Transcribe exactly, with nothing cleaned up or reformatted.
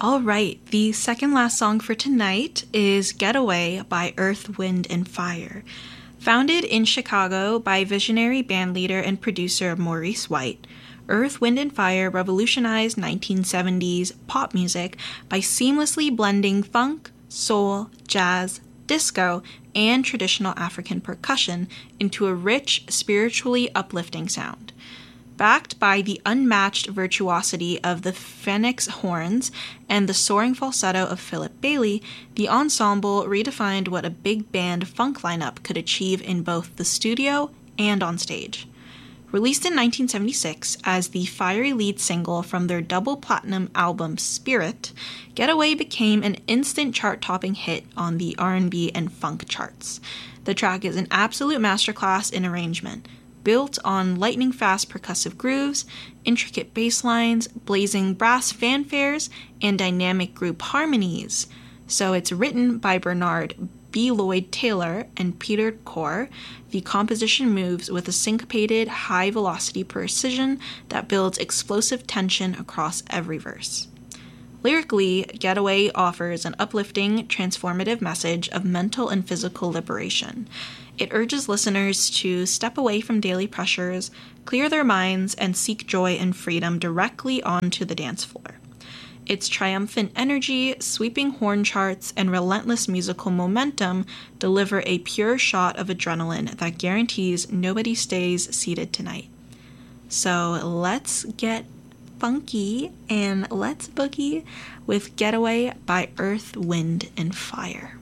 All right, the second last song for tonight is Getaway by Earth, Wind and Fire. Founded in Chicago by visionary bandleader and producer Maurice White, Earth, Wind and Fire revolutionized nineteen seventies pop music by seamlessly blending funk, soul, jazz, disco, and traditional African percussion into a rich, spiritually uplifting sound. Backed by the unmatched virtuosity of the Phoenix horns and the soaring falsetto of Philip Bailey, the ensemble redefined what a big band funk lineup could achieve in both the studio and on stage. Released in nineteen seventy-six as the fiery lead single from their double platinum album Spirit, Getaway became an instant chart-topping hit on the R and B and funk charts. The track is an absolute masterclass in arrangement, built on lightning-fast percussive grooves, intricate bass lines, blazing brass fanfares, and dynamic group harmonies. So it's written by Bernard B. Lloyd Taylor and Peter Core. The composition moves with a syncopated, high-velocity precision that builds explosive tension across every verse. Lyrically, Getaway offers an uplifting, transformative message of mental and physical liberation. It urges listeners to step away from daily pressures, clear their minds, and seek joy and freedom directly onto the dance floor. Its triumphant energy, sweeping horn charts, and relentless musical momentum deliver a pure shot of adrenaline that guarantees nobody stays seated tonight. So let's get funky and let's boogie with Getaway by Earth, Wind, and Fire.